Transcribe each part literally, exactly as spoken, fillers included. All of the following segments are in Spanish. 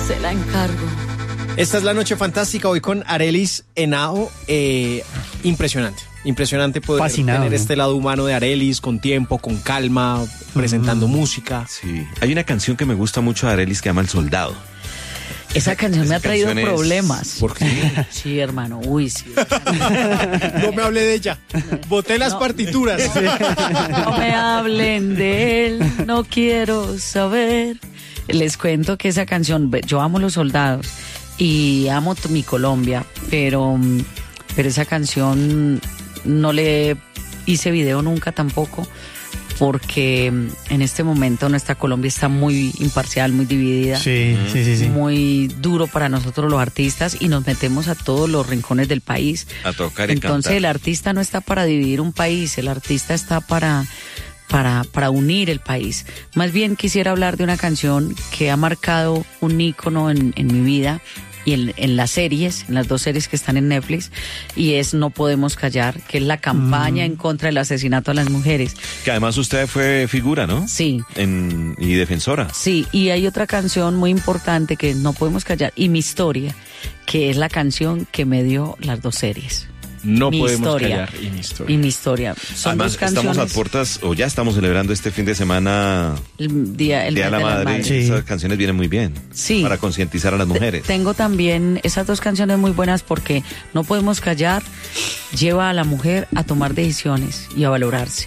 se la encargo. Esta es la noche fantástica hoy con Arelis Henao. Eh, impresionante, impresionante poder Fascinado, tener ¿no? este lado humano de Arelis, con tiempo, con calma, presentando mm. música. Sí, hay una canción que me gusta mucho de Arelis que llama El Soldado. Esa canción Esa me ha traído canción es- problemas. ¿Por qué? Sí, hermano, uy, sí. No me hable de ella. Boté las No. partituras. No me hablen de él, no quiero saber. Les cuento que esa canción, yo amo Los Soldados y amo t- mi Colombia, pero, pero esa canción no le hice video nunca tampoco, porque en este momento nuestra Colombia está muy imparcial, muy dividida. Sí, sí, sí, sí. Muy duro para nosotros los artistas y nos metemos a todos los rincones del país. A tocar y Entonces cantar. el artista no está para dividir un país, el artista está para, para, para unir el país. Más bien quisiera hablar de una canción que ha marcado un ícono en, en mi vida y en, en las series, en las dos series que están en Netflix, y es No Podemos Callar, que es la campaña Mm. en contra del asesinato a las mujeres. Que además usted fue figura, ¿no? Sí. En, y defensora. Sí, y hay otra canción muy importante que es No Podemos Callar, y Mi Historia, que es la canción que me dio las dos series. No Mi podemos historia. callar. Y mi historia. Y Mi Historia. Son Además, dos canciones. estamos a puertas, o ya estamos celebrando este fin de semana El Día, el Día de la mes Madre. Madres. Sí. Esas canciones vienen muy bien. Sí. Para concientizar a las mujeres. Tengo también esas dos canciones muy buenas porque No Podemos Callar lleva a la mujer a tomar decisiones y a valorarse.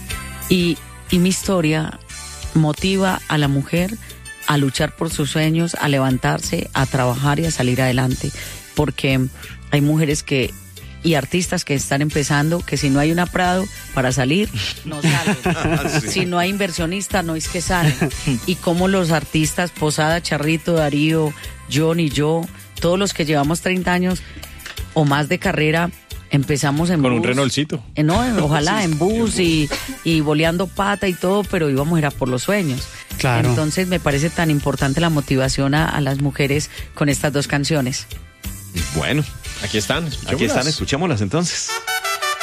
Y, y Mi Historia motiva a la mujer a luchar por sus sueños, a levantarse, a trabajar y a salir adelante. Porque hay mujeres que y artistas que están empezando, que si no hay una Prado para salir, no salen. Sí. Si no hay inversionista, no es que salen. Y como los artistas, Posada, Charrito, Darío, John y yo, todos los que llevamos treinta años o más de carrera, empezamos en Con bus. un Renaultcito. Eh, No, en- ojalá, en bus y, y boleando pata y todo, pero íbamos a ir a por los sueños. Claro. Entonces me parece tan importante la motivación a, a las mujeres con estas dos canciones. Bueno, Aquí están. aquí escuchémoslas. están, escuchémoslas entonces.